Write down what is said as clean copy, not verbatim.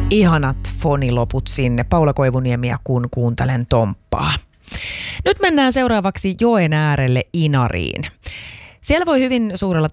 Ihanat foniloput sinne. Paula Koivuniemi ja Kun kuuntelen Tomppaa. Nyt mennään seuraavaksi joen äärelle Inariin. Siellä voi hyvin suurella